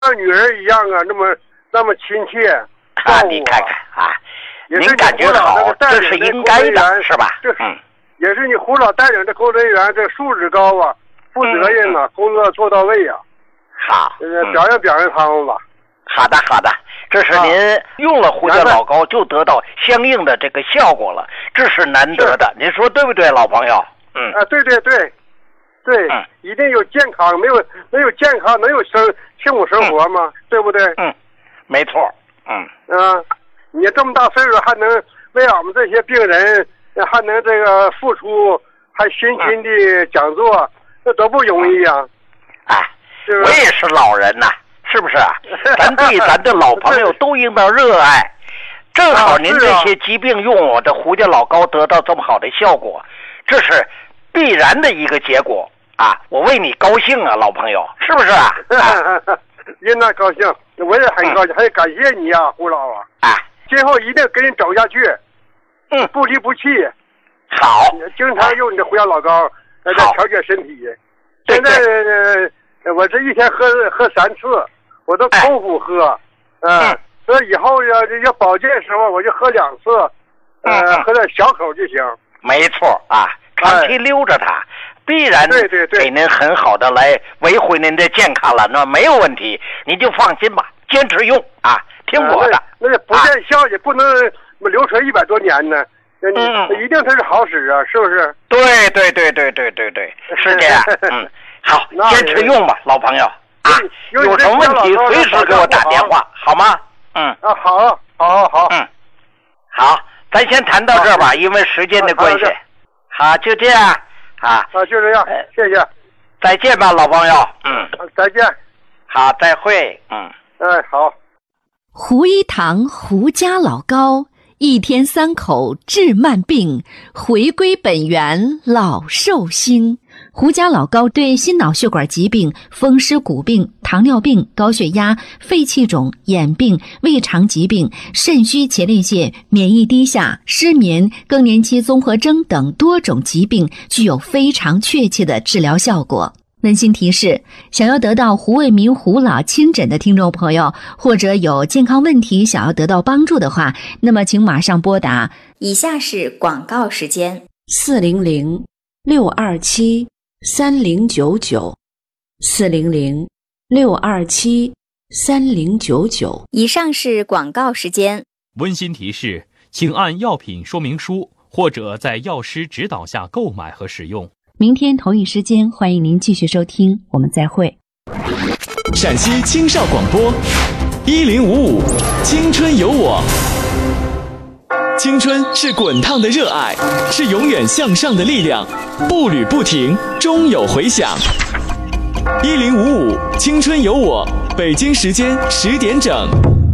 像女儿一样啊，那么亲切。 啊，你看看啊，您感觉好，这是应该的，是吧？ 也是你胡老带领的工作人员，这素质高啊，负责任啊，工作做到位啊。 好， 表扬他们吧。 好的，好的，这是您用了胡椒老膏就得到相应的这个效果了，这是难得的，您说对不对，老朋友？ 对，一定有健康，没有健康能有幸福生活吗？对不对？ 没错。 你这么大岁数还能为俺们这些病人还能这个付出，还辛勤的讲座，那多不容易啊！ 我也是老人呐，是不是啊？咱对咱的老朋友都应当热爱。正好您这些疾病用我的胡椒老膏得到这么好的效果，这是必然的一个结果啊！我为你高兴啊，老朋友，是不是啊？ 应当高兴，我也很高兴，还感谢你啊，胡老啊！今后一定跟你走下去，不离不弃。 好， 经常用你的胡椒老膏来调节身体。现在我这一天喝3次，我都空腹喝。所以以后要保健的时候，我就喝2次，喝点小口就行。 没错啊，长期溜着它，必然给您很好的来维护您的健康了，那没有问题，你就放心吧，坚持用啊，听我的。 那不见效也不能流传100多年呢，一定它是好使啊，是不是？ 对，是这样。好，坚持用吧，老朋友啊，有什么问题随时给我打电话，好吗？ 好。 好，咱先谈到这儿吧，因为时间的关系。好，就这样啊。 就这样，谢谢。 再见吧，老朋友。 再见。 好，再会。 好。 胡一堂胡家老膏，1天3口治慢病，回归本源老寿星。胡家老膏对心脑血管疾病、风湿骨病、糖尿病、高血压、肺气肿、眼病、胃肠疾病、肾虚前列腺、免疫低下、失眠、更年期综合征等多种疾病具有非常确切的治疗效果。温馨提示，想要得到胡卫民胡老亲诊的听众朋友，或者有健康问题想要得到帮助的话，那么请马上拨打。 以下是广告时间 400-627-3099，400-627-3099。 以上是广告时间。 温馨提示，请按药品说明书或者在药师指导下购买和使用。 明天同一时间，欢迎您继续收听，我们再会。 陕西青少广播1055，青春有我。青春是滚烫的热爱，是永远向上的力量，步履不停，终有回响。1055，青春有我，北京时间10点整。